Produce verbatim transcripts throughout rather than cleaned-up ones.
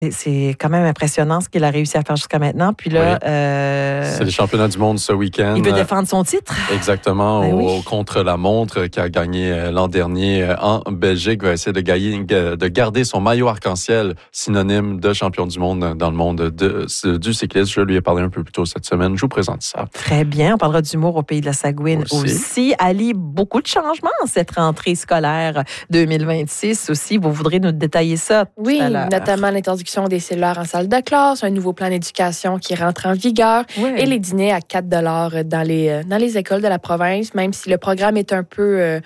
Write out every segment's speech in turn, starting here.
C'est quand même impressionnant ce qu'il a réussi à faire jusqu'à maintenant. Puis là, oui. euh, c'est les championnats du monde ce week-end. Il veut défendre son titre. Exactement, ben au, oui. contre la montre qui a gagné l'an dernier en Belgique. Il va essayer de, gagner, de garder son maillot arc-en-ciel synonyme de champion du monde dans le monde de, du cyclisme. Je lui ai parlé un peu plus tôt cette semaine. Je vous présente ça. Très bien. On parlera d'humour au pays de la Sagouine aussi. aussi. Ali, beaucoup de changements en cette rentrée scolaire deux mille vingt-six aussi. Vous voudrez nous détailler ça tout oui, à l'heure. Notamment l'introduction des cellulaires en salle de classe, un nouveau plan d'éducation qui rentre en vigueur oui. et les dîners à quatre dollars dans les, dans les écoles de la province, même si le programme est un peu euh,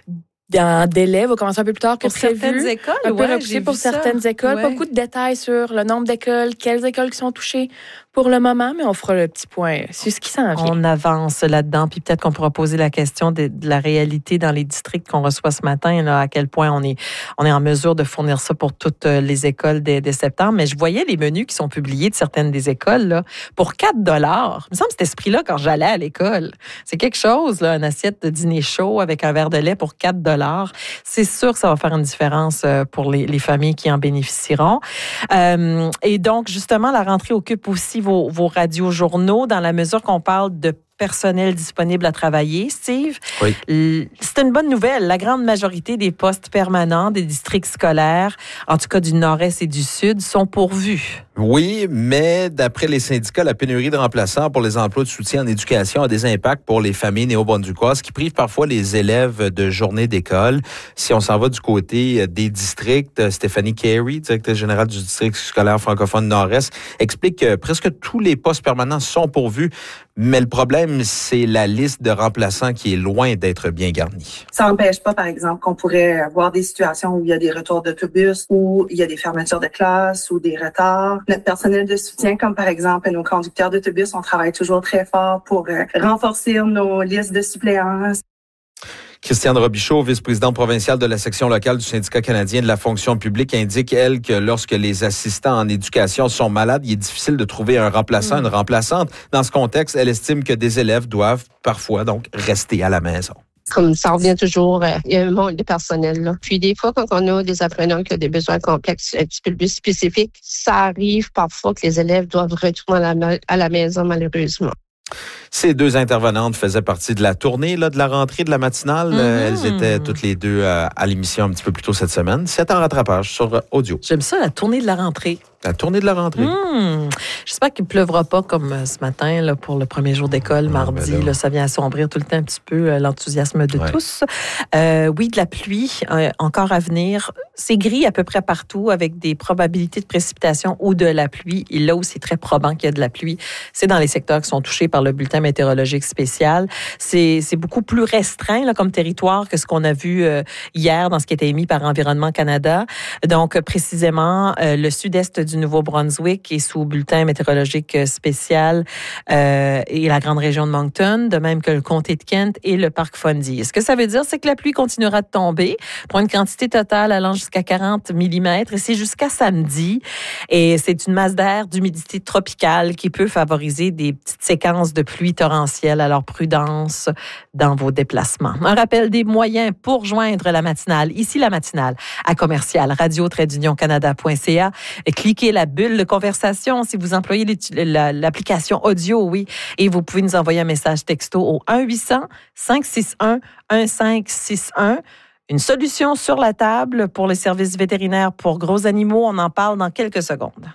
en délai, va commencer un peu plus tard que pour prévu. Certaines écoles, un peu ouais, repoussé pour ça. certaines écoles. Ouais. Beaucoup de détails sur le nombre d'écoles, quelles écoles qui sont touchées pour le moment, mais on fera le petit point sur ce qui s'en vient. On avance là-dedans, puis peut-être qu'on pourra poser la question de, de la réalité dans les districts qu'on reçoit ce matin, là, à quel point on est, on est en mesure de fournir ça pour toutes les écoles dès, dès septembre. Mais je voyais les menus qui sont publiés de certaines des écoles là, pour quatre dollars. Il me semble cet esprit-là quand j'allais à l'école. C'est quelque chose, là, une assiette de dîner chaud avec un verre de lait pour quatre dollars. C'est sûr que ça va faire une différence pour les, les familles qui en bénéficieront. Euh, et donc, justement, la rentrée occupe aussi vos, vos radiojournaux dans la mesure qu'on parle de personnel disponible à travailler. Steve, oui. c'est une bonne nouvelle. La grande majorité des postes permanents des districts scolaires, en tout cas du nord-est et du sud, sont pourvus. Oui, mais d'après les syndicats, la pénurie de remplaçants pour les emplois de soutien en éducation a des impacts pour les familles néo-brunswickoises qui privent parfois les élèves de journées d'école. Si on s'en va du côté des districts, Stéphanie Carey, directrice générale du district scolaire francophone nord-est, explique que presque tous les postes permanents sont pourvus, mais le problème, c'est la liste de remplaçants qui est loin d'être bien garnie. Ça n'empêche pas, par exemple, qu'on pourrait avoir des situations où il y a des retours d'autobus, où il y a des fermetures de classe ou des retards. Notre personnel de soutien, comme par exemple nos conducteurs d'autobus, on travaille toujours très fort pour euh, renforcer nos listes de suppléants. Christiane Robichaud, vice-présidente provinciale de la section locale du syndicat canadien de la fonction publique, indique, elle, que lorsque les assistants en éducation sont malades, il est difficile de trouver un remplaçant, mmh. une remplaçante. Dans ce contexte, elle estime que des élèves doivent parfois donc rester à la maison. Comme ça revient toujours, euh, il y a un manque de personnel. Là. Puis des fois, quand on a des apprenants qui ont des besoins complexes, un petit peu plus spécifiques, ça arrive parfois que les élèves doivent retourner à la, à la maison, malheureusement. Ces deux intervenantes faisaient partie de la tournée là, de la rentrée de la matinale. Mm-hmm. Elles étaient toutes les deux à, à l'émission un petit peu plus tôt cette semaine. C'est en rattrapage sur audio. J'aime ça, la tournée de la rentrée. La tournée de la rentrée. Mmh. J'espère qu'il ne pleuvra pas comme ce matin là, pour le premier jour d'école, mardi. Ah, ben là, ça vient assombrir tout le temps un petit peu euh, l'enthousiasme de ouais. tous. Euh, oui, de la pluie, euh, encore à venir. C'est gris à peu près partout avec des probabilités de précipitation ou de la pluie. Et là où c'est très probant qu'il y a de la pluie, c'est dans les secteurs qui sont touchés par le bulletin météorologique spécial. C'est, c'est beaucoup plus restreint là, comme territoire que ce qu'on a vu euh, hier dans ce qui était émis par Environnement Canada. Donc, précisément, euh, le sud-est du du Nouveau-Brunswick est sous bulletin météorologique spécial euh, et la grande région de Moncton, de même que le comté de Kent et le parc Fundy. Ce que ça veut dire, c'est que la pluie continuera de tomber pour une quantité totale allant jusqu'à quarante millimètres et c'est jusqu'à samedi. Et c'est une masse d'air d'humidité tropicale qui peut favoriser des petites séquences de pluie torrentielle. Alors, prudence dans vos déplacements. Un rappel des moyens pour joindre la matinale. Ici, la matinale à commercial radio tiret union canada point c a. Cliquez la bulle de conversation si vous employez l'application audio, oui. Et vous pouvez nous envoyer un message texto au un huit cents cinq six un un cinq six un. Une solution sur la table pour les services vétérinaires pour gros animaux. On en parle dans quelques secondes.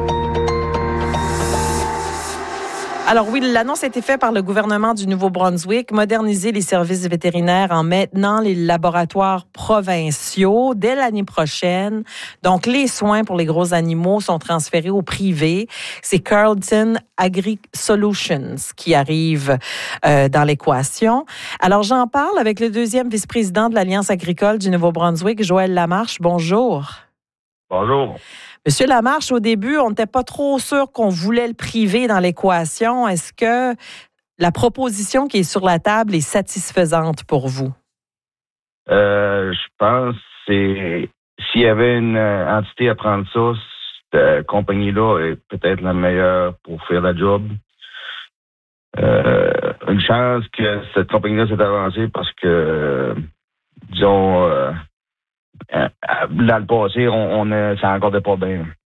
Alors oui, l'annonce a été faite par le gouvernement du Nouveau-Brunswick, moderniser les services vétérinaires en maintenant les laboratoires provinciaux dès l'année prochaine. Donc, les soins pour les gros animaux sont transférés au privé. C'est Carleton Agri Solutions qui arrive euh, dans l'équation. Alors, j'en parle avec le deuxième vice-président de l'Alliance agricole du Nouveau-Brunswick, Joël Lamarche. Bonjour. Bonjour. Monsieur Lamarche, au début, on n'était pas trop sûr qu'on voulait le priver dans l'équation. Est-ce que la proposition qui est sur la table est satisfaisante pour vous? Euh, je pense que c'est s'il y avait une entité à prendre ça, cette compagnie-là est peut-être la meilleure pour faire la job. Euh, une chance que cette compagnie-là s'est avancée parce que, disons, euh, dans le passé, on, on a, ça n'accordait pas bien.